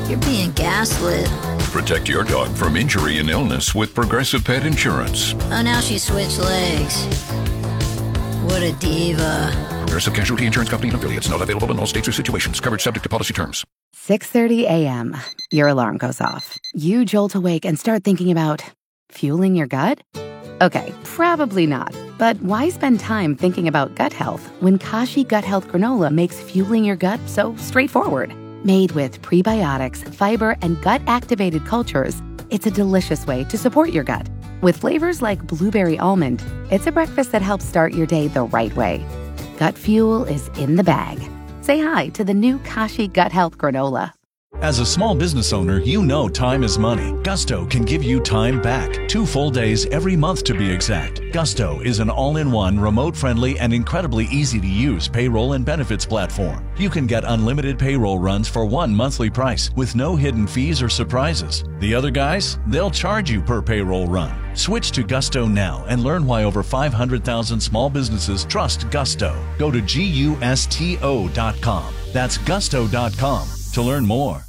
You're being gaslit. Protect your dog from injury and illness with Progressive Pet Insurance. Oh, now she switched legs. What a diva. Progressive Casualty Insurance Company and affiliates. Not available in all states or situations. Coverage subject to policy terms. 6:30 a.m. Your alarm goes off. You jolt awake and start thinking about fueling your gut? Okay, probably not. But why spend time thinking about gut health when Kashi Gut Health Granola makes fueling your gut so straightforward? Made with prebiotics, fiber, and gut-activated cultures, it's a delicious way to support your gut. With flavors like blueberry almond, it's a breakfast that helps start your day the right way. Gut fuel is in the bag. Say hi to the new Kashi Gut Health Granola. As a small business owner, you know time is money. Gusto can give you time back. 2 full days every month to be exact. Gusto is an all-in-one, remote-friendly, and incredibly easy-to-use payroll and benefits platform. You can get unlimited payroll runs for one monthly price with no hidden fees or surprises. The other guys, they'll charge you per payroll run. Switch to Gusto now and learn why over 500,000 small businesses trust Gusto. Go to GUSTO.com. That's Gusto.com to learn more.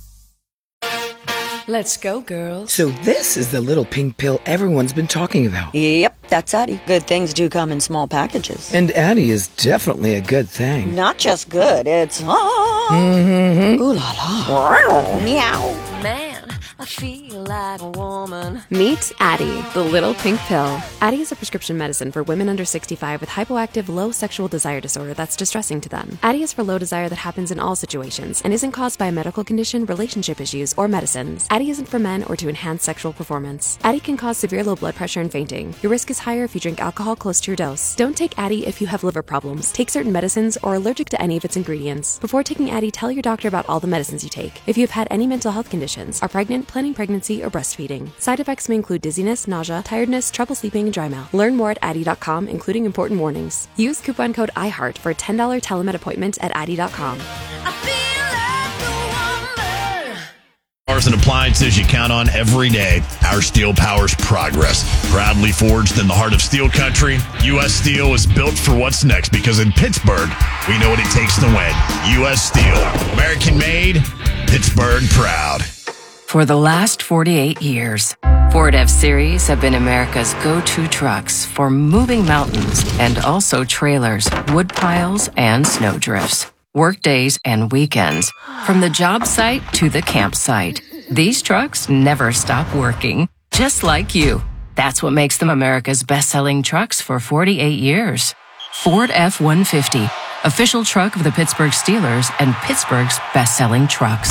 Let's go, girls. So this is the little pink pill everyone's been talking about. Yep, that's Addie. Good things do come in small packages. And Addie is definitely a good thing. Not just good, it's... Ooh la la. Meow. Man, I feel like a woman. Meet Addie, the little pink pill. Addie is a prescription medicine for women under 65 with hypoactive low sexual desire disorder that's distressing to them. Addie is for low desire that happens in all situations and isn't caused by a medical condition, relationship issues, or medicines. Addie isn't for men or to enhance sexual performance. Addie can cause severe low blood pressure and fainting. Your risk is higher if you drink alcohol close to your dose. Don't take Addie if you have liver problems, take certain medicines, or are allergic to any of its ingredients. Before taking Addie, tell your doctor about all the medicines you take. If you have had any mental health conditions, are pregnant, planning pregnancy, or breastfeeding. Side effects may include dizziness, nausea, tiredness, trouble sleeping, and dry mouth. Learn more at Addie.com, including important warnings. Use coupon code IHEART for a $10 telemed appointment at Addie.com. And appliances you count on every day. Our steel powers progress. Proudly forged in the heart of steel country, U.S. Steel is built for what's next because in Pittsburgh, we know what it takes to win. U.S. Steel. American made, Pittsburgh proud. For the last 48 years, Ford F-Series have been America's go-to trucks for moving mountains and also trailers, wood piles, and snow drifts. Work days and weekends, from the job site to the campsite. These trucks never stop working, just like you. That's what makes them America's best-selling trucks for 48 years. Ford F-150, official truck of the Pittsburgh Steelers and Pittsburgh's best-selling trucks.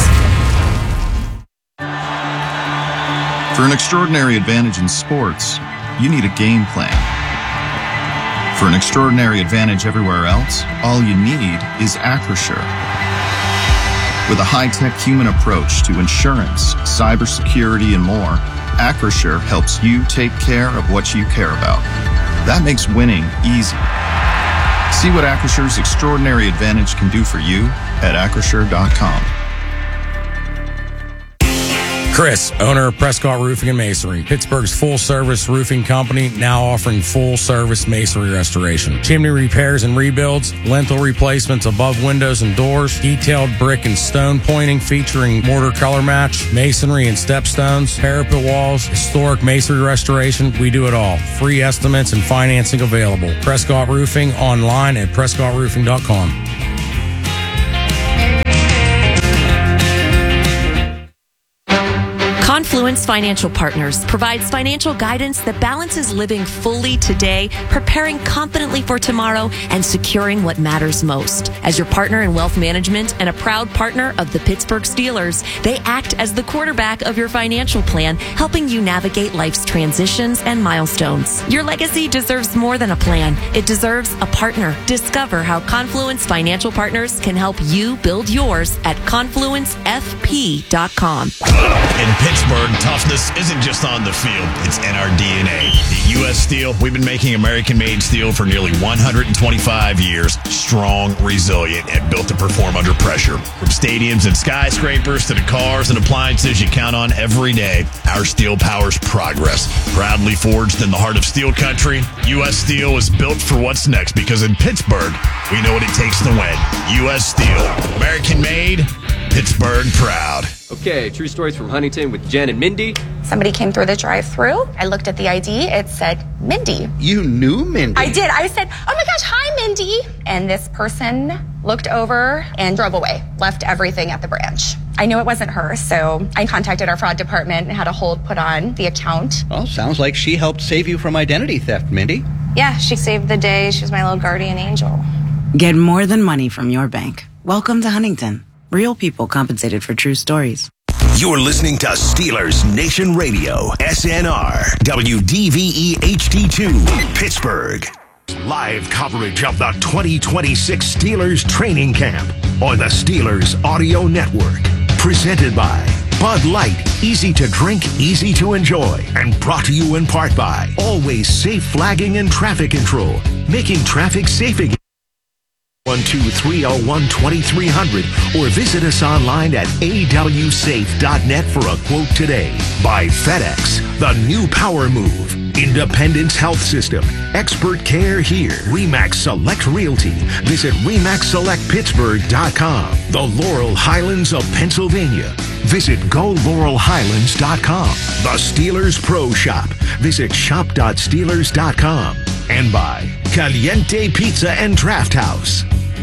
For an extraordinary advantage in sports, you need a game plan. For an extraordinary advantage everywhere else, all you need is Acrisure. With a high-tech human approach to insurance, cybersecurity, and more, Acrisure helps you take care of what you care about. That makes winning easy. See what Acrisure's extraordinary advantage can do for you at Acrisure.com. Chris, owner of Prescott Roofing and Masonry, Pittsburgh's full-service roofing company, now offering full-service masonry restoration. Chimney repairs and rebuilds, lintel replacements above windows and doors, detailed brick and stone pointing featuring mortar color match, masonry and stepstones, parapet walls, historic masonry restoration. We do it all. Free estimates and financing available. Prescott Roofing online at PrescottRoofing.com. Confluence Financial Partners provides financial guidance that balances living fully today, preparing confidently for tomorrow, and securing what matters most. As your partner in wealth management and a proud partner of the Pittsburgh Steelers, they act as the quarterback of your financial plan, helping you navigate life's transitions and milestones. Your legacy deserves more than a plan. It deserves a partner. Discover how Confluence Financial Partners can help you build yours at confluencefp.com. In Pittsburgh, toughness isn't just on the field, it's in our DNA. At U.S. Steel, we've been making American-made steel for nearly 125 years. Strong, resilient, and built to perform under pressure. From stadiums and skyscrapers to the cars and appliances you count on every day, our steel powers progress. Proudly forged in the heart of steel country, U.S. Steel is built for what's next because in Pittsburgh, we know what it takes to win. U.S. Steel. American-made, Pittsburgh proud. Okay, true stories from Huntington with Jen and Mindy. Somebody came through the drive-thru. I looked at the ID. It said Mindy. You knew Mindy? I did. I said, oh my gosh, hi, Mindy. And this person looked over and drove away, left everything at the branch. I knew it wasn't her, so I contacted our fraud department and had a hold put on the account. Well, sounds like she helped save you from identity theft, Mindy. Yeah, she saved the day. She was my little guardian angel. Get more than money from your bank. Welcome to Huntington. Real people compensated for true stories. You're listening to Steelers Nation Radio, SNR, WDVE HD2, Pittsburgh. Live coverage of the 2026 Steelers training camp on the Steelers Audio Network. Presented by Bud Light, easy to drink, easy to enjoy. And brought to you in part by Always Safe Flagging and Traffic Control, making traffic safe again. 12301-2300 or visit us online at awsafe.net for a quote today. By FedEx, the new power move. Independence Health System. Expert care here. RE/MAX Select Realty. Visit RE/MAXSelectPittsburgh.com. The Laurel Highlands of Pennsylvania. Visit GoLaurelHighlands.com. The Steelers Pro Shop. Visit shop.steelers.com. And by Caliente Pizza and Draft House.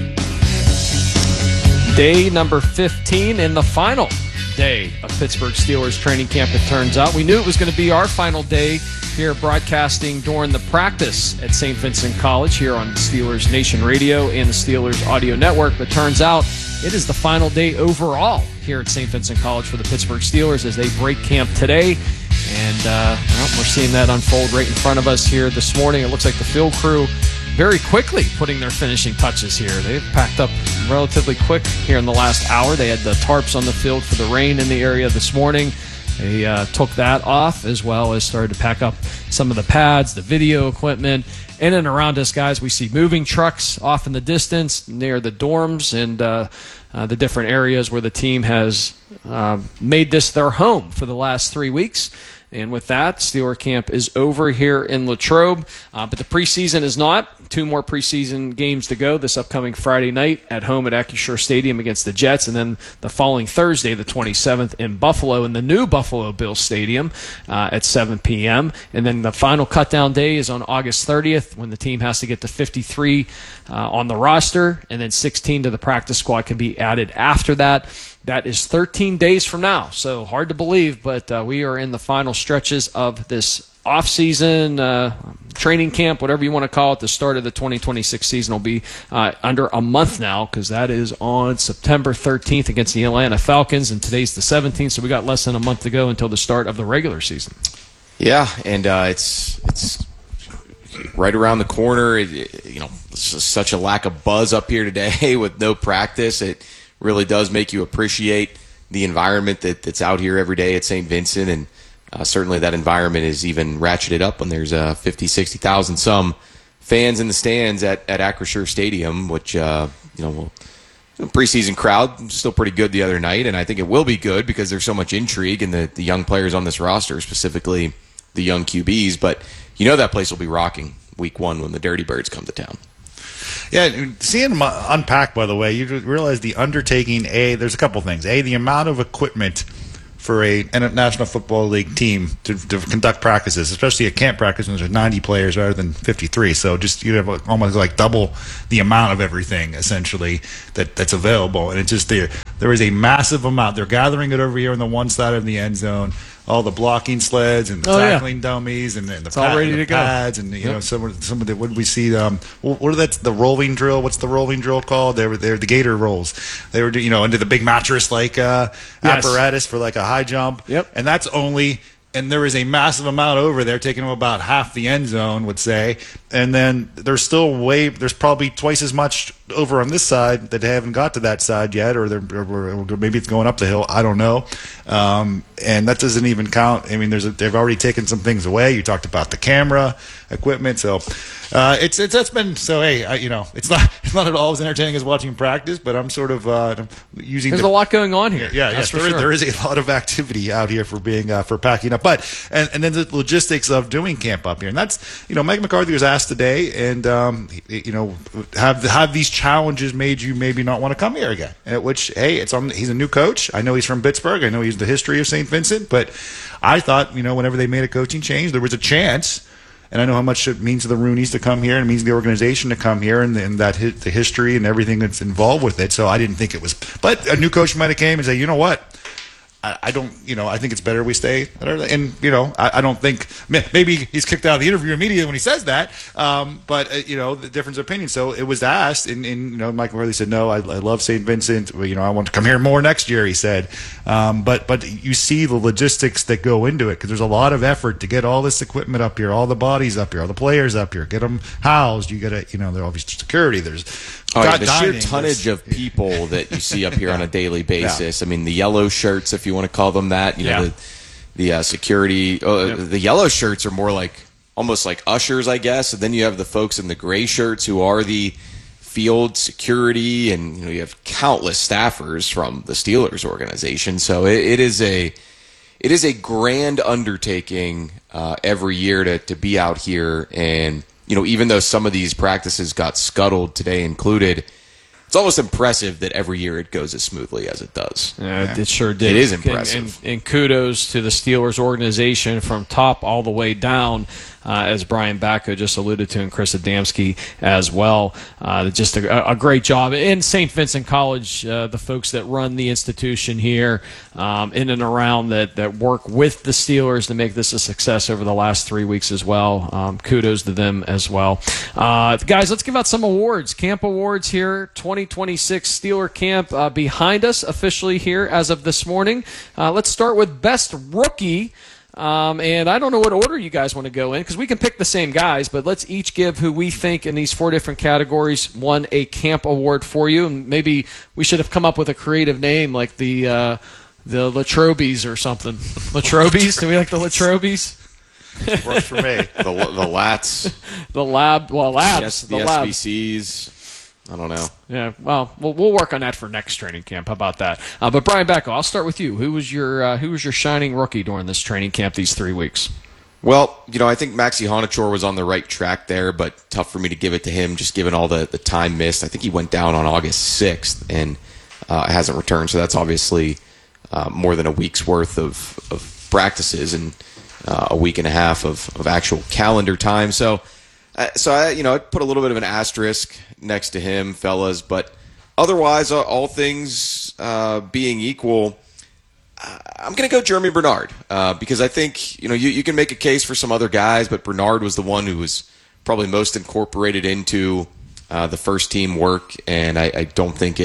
Day number 15 and the final day of Pittsburgh Steelers training camp, it turns out. We knew it was going to be our final day here broadcasting during the practice at St. Vincent College here on Steelers Nation Radio and the Steelers Audio Network, but turns out it is the final day overall here at St. Vincent College for the Pittsburgh Steelers as they break camp today. And we're seeing that unfold right in front of us here this morning. It looks like the field crew very quickly putting their finishing touches here. They've packed up relatively quick here in the last hour. They had the tarps on the field for the rain in the area this morning. They took that off, as well as started to pack up some of the pads, the video equipment. In and around us, guys, we see moving trucks off in the distance near the dorms and the different areas where the team has made this their home for the last 3 weeks. And with that, Steeler camp is over here in Latrobe. But the preseason is not. 2 more preseason games to go this upcoming Friday night at home at Acrisure Stadium against the Jets. And then the following Thursday, the 27th, in Buffalo in the new Buffalo Bills Stadium at 7 p.m. And then the final cutdown day is on August 30th when the team has to get to 53 on the roster. And then 16 to the practice squad can be added after that. That is 13 days from now, so hard to believe, but we are in the final stretches of this off-season training camp, whatever you want to call it. The start of the 2026 season will be under a month now, because that is on September 13th against the Atlanta Falcons, and today's the 17th, so we got less than a month to go until the start of the regular season. Yeah, and it's right around the corner. It's such a lack of buzz up here today with no practice. It really does make you appreciate the environment that's out here every day at St. Vincent, and certainly that environment is even ratcheted up when there's 50, 60,000 some fans in the stands at Acrisure Stadium, which preseason crowd still pretty good the other night, and I think it will be good because there's so much intrigue in the young players on this roster, specifically the young QBs. But that place will be rocking week 1 when the Dirty Birds come to town. Yeah, seeing them unpack, by the way, you realize the undertaking, there's a couple things. The amount of equipment for a National Football League team to conduct practices, especially at camp practice when there's 90 players rather than 53. So just you have almost like double the amount of everything, essentially, that's available. And it's just there is a massive amount. They're gathering it over here on the one side of the end zone. All the blocking sleds and the tackling dummies and the pads and some of the, what did we see? The rolling drill? What's the rolling drill called? They're the Gator rolls. They were into the big mattress apparatus for like a high jump. Yep. And that's only. And there is a massive amount over there, taking them about half the end zone, would say. And then there's probably twice as much over on this side that they haven't got to that side yet, or maybe it's going up the hill. I don't know. And that doesn't even count. I mean, they've already taken some things away. You talked about the camera equipment, so it's been so. It's not at all as entertaining as watching practice, but I'm sort of using. There's a lot going on here. Yeah, yes, there is a lot of activity out here for packing up. But and then the logistics of doing camp up here, and that's Mike McCarthy was asked asked today, and have these challenges made you maybe not want to come here again? At which, hey, he's a new coach. I know he's from Pittsburgh. I know he's the history of St. Vincent, but I thought, whenever they made a coaching change, there was a chance. And I know how much it means to the Rooneys to come here, and it means to the organization to come here, and that the history and everything that's involved with it. So I didn't think it was. But a new coach might have came and say, you know what? I don't, I think it's better we stay. And, I don't think, maybe he's kicked out of the interview immediately when he says that. But, the difference of opinion. So it was asked, and Michael Hurley said, no, I love St. Vincent. I want to come here more next year, he said. But you see the logistics that go into it, because there's a lot of effort to get all this equipment up here, all the bodies up here, all the players up here, get them housed. You got to, there's obviously security. There's the sheer tonnage of people that you see up here on a daily basis. I mean, the yellow shirts, if you want to call them that, the security. The yellow shirts are more almost like ushers, I guess. And then you have the folks in the gray shirts who are the field security, and you have countless staffers from the Steelers organization. So it is a grand undertaking every year to be out here. And even though some of these practices got scuttled, today included, it's almost impressive that every year it goes as smoothly as it does. It sure did. It is impressive. And kudos to the Steelers organization from top all the way down, as Brian Bacco just alluded to, and Chris Adamski as well. Just a great job. And St. Vincent College, the folks that run the institution here in and around that work with the Steelers to make this a success over the last 3 weeks as well. Kudos to them as well. Guys, let's give out some awards. Camp awards here, 2026 Steeler Camp behind us officially here as of this morning. Let's start with Best Rookie. And I don't know what order you guys want to go in, because we can pick the same guys, but let's each give who we think in these 4 different categories won a camp award for you. And maybe we should have come up with a creative name like the Latrobes or something. Latrobes? Do we like the Latrobes? Works for me. The Lats. The Lab. Well, Labs. Yes, the Lab. SBCs. I don't know. Yeah, well, we'll work on that for next training camp. How about that? But Brian Bacco, I'll start with you. Who was your shining rookie during this training camp these 3 weeks? Well, I think Maxi Honachor was on the right track there, but tough for me to give it to him, just given all the time missed. I think he went down on August 6th and hasn't returned, so that's obviously more than a week's worth of practices and a week and a half of actual calendar time. So I'd put a little bit of an asterisk next to him, fellas. But otherwise, all things being equal, I'm going to go Jeremy Bernard because I think you can make a case for some other guys, but Bernard was the one who was probably most incorporated into the first team work, and I don't think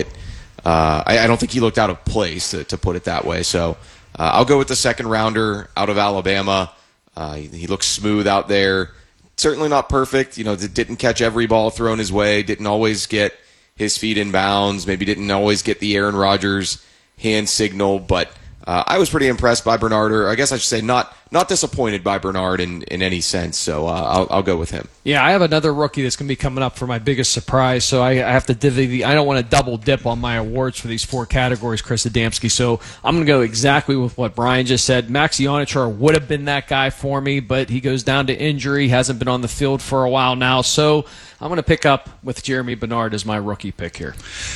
I don't think he looked out of place, to put it that way. So I'll go with the second rounder out of Alabama. He looks smooth out there. Certainly not perfect. Didn't catch every ball thrown his way. Didn't always get his feet in bounds. Maybe didn't always get the Aaron Rodgers hand signal. But I was pretty impressed by Bernard, or I guess I should say not disappointed by Bernard in any sense. So I'll go with him. Yeah, I have another rookie that's going to be coming up for my biggest surprise. So I have to divvy I don't want to double dip on my awards for these 4 categories, Chris Adamski. So I'm going to go exactly with what Brian just said. Maxi Honachor would have been that guy for me, but he goes down to injury, hasn't been on the field for a while now. So I'm going to pick up with Jeremy Bernard as my rookie pick here.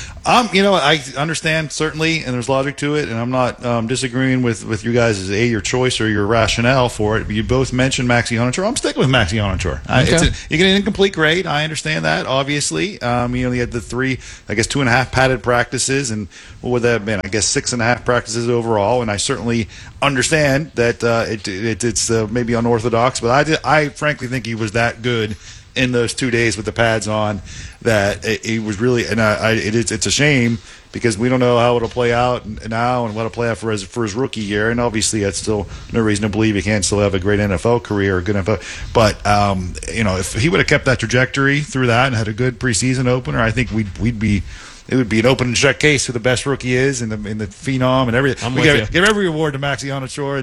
I understand, certainly, and there's logic to it, and I'm not disagreeing with you guys as your choice or your rationale for it. But you both mentioned Maxi Honachor. I'm sticking with Maxi Honachor. Okay. You get an incomplete grade. I understand that, obviously. He had the 2.5 padded practices, and what would that have been? I guess 6.5 practices overall, and I certainly understand that it's maybe unorthodox, but I frankly think he was that good in those 2 days with the pads on that it was really, and it's a shame because we don't know how it'll play out now and what'll play out for his rookie year, and obviously that's still no reason to believe he can't still have a great NFL career or good NFL. But if he would have kept that trajectory through that and had a good preseason opener, I think we'd be it would be an open and shut case who the best rookie is in the phenom and everything. Give every award to Maxi Onachor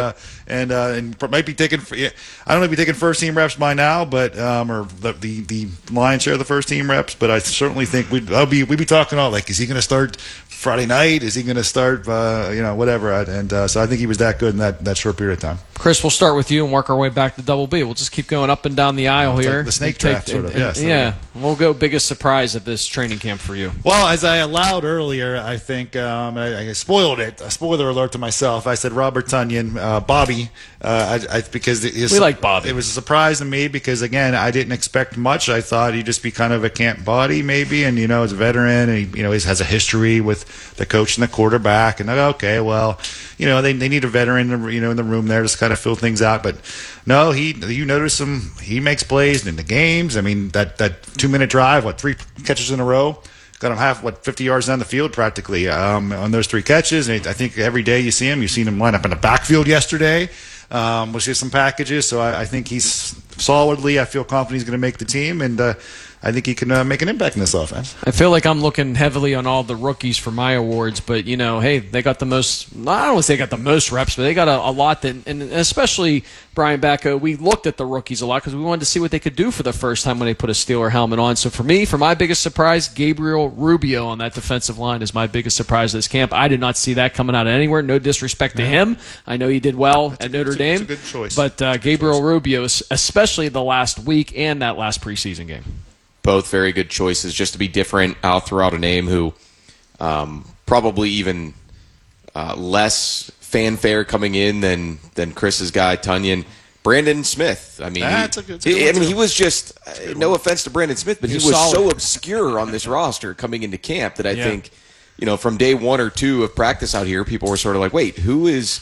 and might be taking. I don't know if he's taking first team reps by now, but or the lion's share of the first team reps. But I certainly think we'd be talking all like, is he going to start Friday night? Is he going to start? Whatever. And so I think he was that good in that short period of time. Chris, we'll start with you and work our way back to Double B. We'll just keep going up and down the aisle here. Like the snake draft, sort of. Yes. Yeah. We'll go biggest surprise at this training camp for you. Well, as I allowed earlier, I think I spoiled it. A spoiler alert to myself. I said Robert Tonyan, Bobby, because we like Bobby. It was a surprise to me because, again, I didn't expect much. I thought he'd just be kind of a camp body maybe, and, as a veteran, and he has a history with the coach and the quarterback. And okay, well, they need a veteran, in the room there to kind of fill things out. But no, you notice him. He makes plays in the games. I mean, that 2-minute drive, 3 catches in a row, got him 50 yards down the field practically on those 3 catches. And I think every day you see him. You've seen him line up in the backfield yesterday. We'll see some packages. So I think he's solidly. I feel confident he's going to make the team, and I think he can make an impact in this offense. I feel like I'm looking heavily on all the rookies for my awards, but, hey, they got the most – I don't want to say they got the most reps, but they got a lot that – and especially Brian Bacco, we looked at the rookies a lot because we wanted to see what they could do for the first time when they put a Steeler helmet on. So for me, for my biggest surprise, Gabriel Rubio on that defensive line is my biggest surprise this camp. I did not see that coming out of anywhere. No disrespect to him. I know he did well at Notre Dame. It's a good choice. But Gabriel Rubio, especially the last week and that last preseason game. Both very good choices. Just to be different, I'll throw out a name who probably even less fanfare coming in than Chris's guy, Tonyan. Brandon Smith. I mean, he was just, no offense to Brandon Smith, but he was so obscure on this roster coming into camp that I think, from day 1 or 2 of practice out here, people were sort of like, wait, who is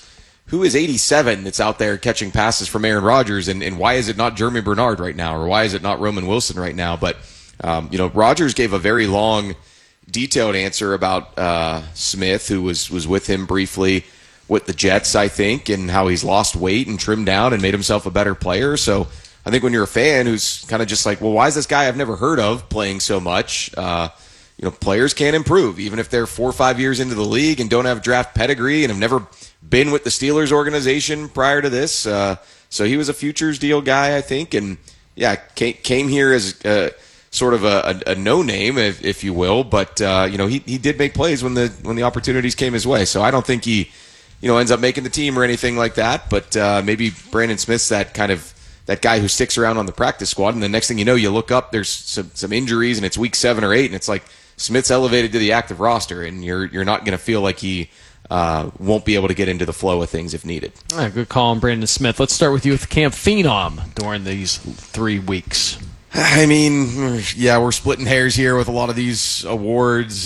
87 that's out there catching passes from Aaron Rodgers, and why is it not Jeremy Bernard right now, or why is it not Roman Wilson right now? But, Rodgers gave a very long, detailed answer about Smith, who was with him briefly with the Jets, I think, and how he's lost weight and trimmed down and made himself a better player. So I think when you're a fan who's kind of just like, well, why is this guy I've never heard of playing so much? Players can improve, even if they're 4 or 5 years into the league and don't have draft pedigree and have never been with the Steelers organization prior to this. So he was a futures deal guy, I think, and came here as sort of a no-name, if you will, but he did make plays when the opportunities came his way. So I don't think he ends up making the team or anything like that, but maybe Brandon Smith's that guy who sticks around on the practice squad, and the next thing you know, you look up, there's some injuries, and it's week 7 or 8, and it's like Smith's elevated to the active roster, and you're not going to feel like he won't be able to get into the flow of things if needed. All right, good call on Brandon Smith. Let's start with you with Camp Phenom during these 3 weeks. I mean, we're splitting hairs here with a lot of these awards.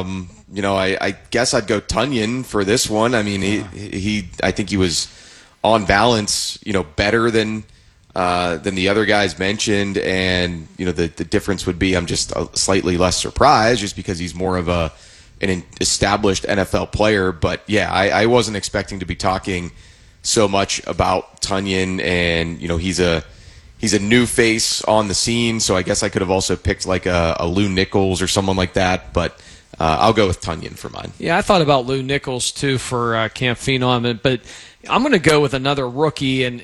I guess I'd go Tonyan for this one. I mean, I think he was on balance, better than the other guys mentioned, and the difference would be I'm just slightly less surprised just because he's more of an established NFL player. But I wasn't expecting to be talking so much about Tonyan, and he's a new face on the scene, so I guess I could have also picked like a Lou Nichols or someone like that, but I'll go with Tonyan for mine. Yeah, I thought about Lou Nichols too for Camp Phenom, but I'm going to go with another rookie, and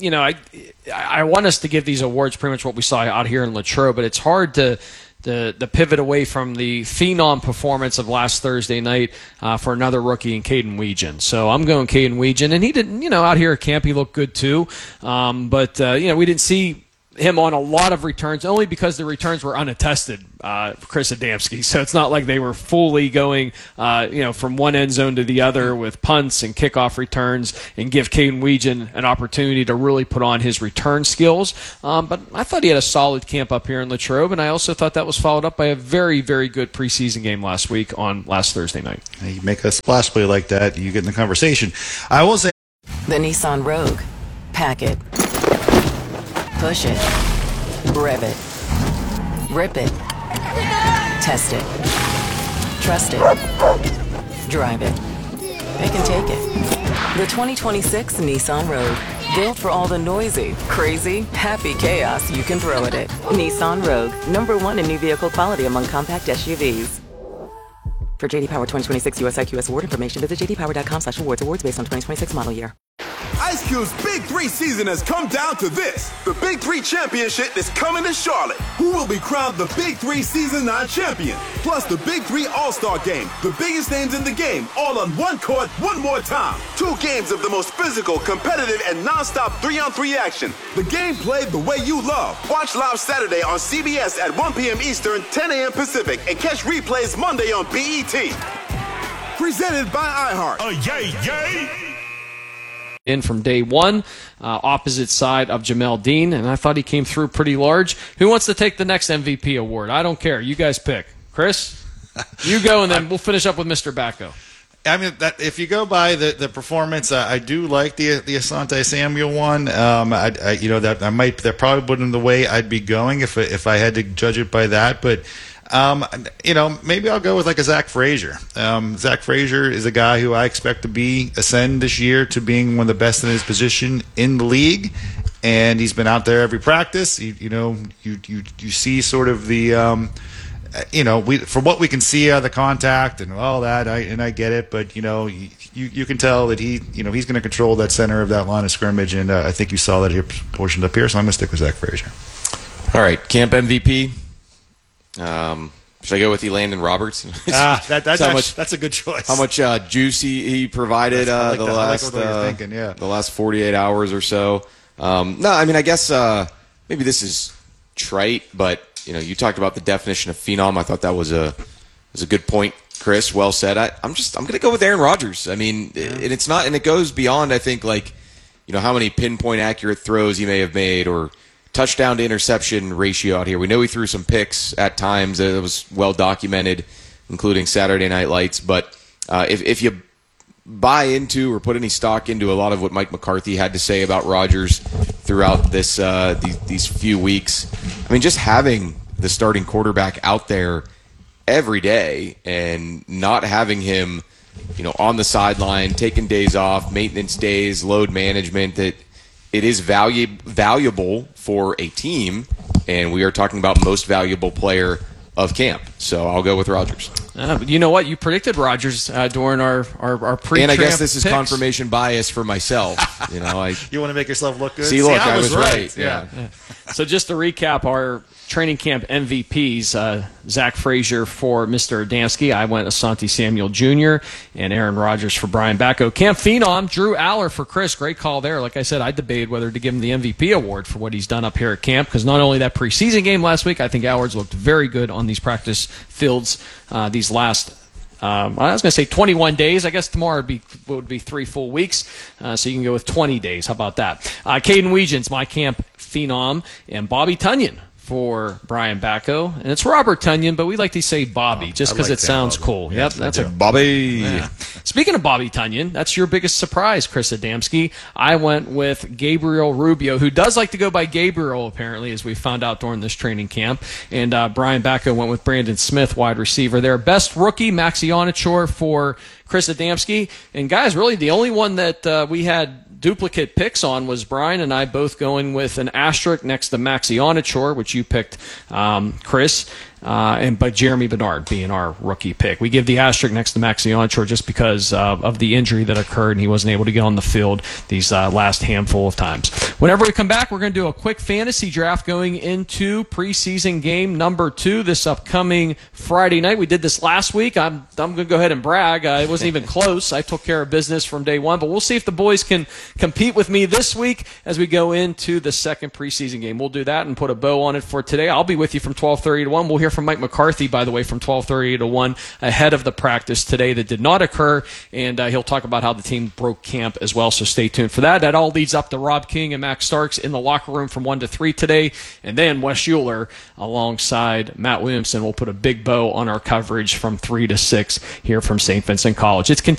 I want us to give these awards pretty much what we saw out here in Latrobe, but it's hard to pivot away from the Phenom performance of last Thursday night for another rookie in Caden Weegan. So I'm going Caden Weegan, and he didn't, out here at camp he looked good too, but we didn't see him on a lot of returns, only because the returns were unattested, Chris Adamski. So it's not like they were fully going, from one end zone to the other with punts and kickoff returns, and give Caden Weegan an opportunity to really put on his return skills. But I thought he had a solid camp up here in Latrobe, and I also thought that was followed up by a very, very good preseason game last week on last Thursday night. You make a splash play like that, you get in the conversation. I will say the Nissan Rogue. Pack it. Push it. Rev it. Rip it. Test it. Trust it. Drive it. They can take it. The 2026 Nissan Rogue. Built for all the noisy, crazy, happy chaos you can throw at it. Nissan Rogue. #1 in new vehicle quality among compact SUVs. For JD Power 2026 US IQS award information, visit jdpower.com/awards. Awards based on 2026 model year. Ice Cube's Big 3 season has come down to this. The Big 3 Championship is coming to Charlotte. Who will be crowned the Big 3 Season 9 champion? Plus the Big 3 All-Star Game. The biggest names in the game, all on one court, one more time. 2 games of the most physical, competitive, and non-stop 3-on-3 action. The game played the way you love. Watch live Saturday on CBS at 1 p.m. Eastern, 10 a.m. Pacific, and catch replays Monday on BET. Presented by iHeart. Yay! In from day one, opposite side of Jamel Dean, and I thought he came through pretty large. Who wants to take the next MVP award? I don't care. You guys pick. Chris, you go, and then we'll finish up with Mr. Backo. I mean, if you go by the performance, I do like the Asante Samuel one. That probably wouldn't the way I'd be going if I had to judge it by that, but. Maybe I'll go with like a Zach Frazier. Zach Frazier is a guy who I expect to ascend this year to being one of the best in his position in the league, and he's been out there every practice. You see sort of the, from what we can see out of the contact and all that, I get it, but you can tell that he's going to control that center of that line of scrimmage, and I think you saw that here portioned up here, so I'm going to stick with Zach Frazier. All right, camp MVP. Should I go with Elandon Roberts? That's a good choice. How much juice he provided the last 48 hours or so. No, I mean, I guess maybe this is trite, but you talked about the definition of phenom. I thought that was a good point, Chris. Well said. I'm going to go with Aaron Rodgers. I mean, and it's not, and it goes beyond. I think how many pinpoint accurate throws he may have made or touchdown to interception ratio out here. We know he threw some picks at times. It was well documented, including Saturday Night Lights. But if you buy into or put any stock into a lot of what Mike McCarthy had to say about Rodgers throughout this these few weeks, I mean, just having the starting quarterback out there every day and not having him, on the sideline, taking days off, maintenance days, load management, that it is valuable for a team, and we are talking about most valuable player of camp. So I'll go with Rodgers. You know what? You predicted Rodgers during our pre-camp and I guess this is picks. Confirmation bias for myself. You want to make yourself look good? See, look, I was right. Yeah. So just to recap our training camp MVPs, Zach Frazier for Mr. Adamski. I went Asante Samuel Jr. and Aaron Rodgers for Brian Backo. Camp Phenom, Drew Aller for Chris. Great call there. Like I said, I debated whether to give him the MVP award for what he's done up here at camp, because not only that preseason game last week, I think Allard's looked very good on these practice fields these last I was going to say 21 days. I guess tomorrow would be 3 full weeks. So you can go with 20 days. How about that? Caden Weegens, my camp phenom, and Bobby Tunyon for Brian Backo. And it's Robert Tunyon, but we like to say Bobby just because it sounds cool. Yeah, yep, that's a Bobby. Yeah. Speaking of Bobby Tunyon, that's your biggest surprise, Chris Adamski. I went with Gabriel Rubio, who does like to go by Gabriel, apparently, as we found out during this training camp. And Brian Backo went with Brandon Smith, wide receiver there. Best rookie, Maxi Onachor for Chris Adamski. And guys, really the only one that we had duplicate picks on was Brian and I both going with an asterisk next to Maxi Onachor, which you picked, Chris, but Jeremy Bernard being our rookie pick. We give the asterisk next to Maxi Onachor just because of the injury that occurred and he wasn't able to get on the field these last handful of times. Whenever we come back, we're going to do a quick fantasy draft going into preseason game number 2 this upcoming Friday night. We did this last week. I'm going to go ahead and brag. It wasn't even close. I took care of business from day one, but we'll see if the boys can compete with me this week as we go into the second preseason game. We'll do that and put a bow on it for today. I'll be with you from 12:30 to 1. We'll hear from Mike McCarthy, by the way, from 12:30 to 1 ahead of the practice today that did not occur, and he'll talk about how the team broke camp as well, so stay tuned for that. That all leads up to Rob King and Max Starks in the locker room from 1 to 3 today, and then Wes Euler alongside Matt Williamson will put a big bow on our coverage from 3 to 6 here from St. Vincent College. It's